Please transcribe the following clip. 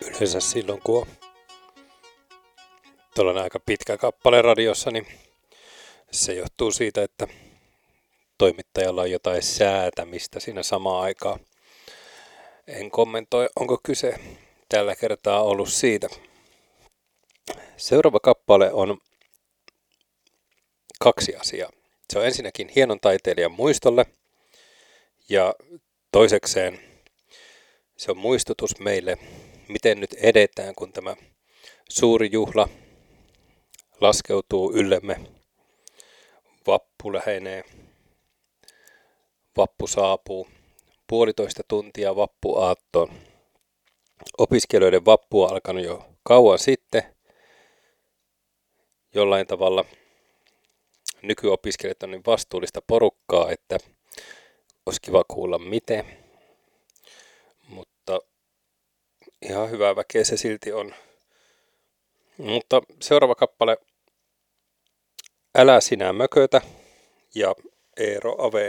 Yleensä silloin, kun on tuollainen aika pitkä kappale radiossa, niin se johtuu siitä, että toimittajalla on jotain säätämistä siinä samaan aikaan. En kommentoi, onko kyse tällä kertaa ollut siitä. Seuraava kappale on 2 asiaa. Se on ensinnäkin hienon taiteilijan muistolle ja toisekseen se on muistutus meille, miten nyt edetään, kun tämä suuri juhla laskeutuu yllemme. Vappu lähenee, vappu saapuu, 1,5 tuntia vappuaattoon. Opiskelijoiden vappu on alkanut jo kauan sitten. Jollain tavalla nykyopiskelijat on niin vastuullista porukkaa, että olisi kiva kuulla miten. Mutta ihan hyvää väkeä se silti on. Mutta seuraava kappale, Älä sinä mökötä ja Eero Aveen.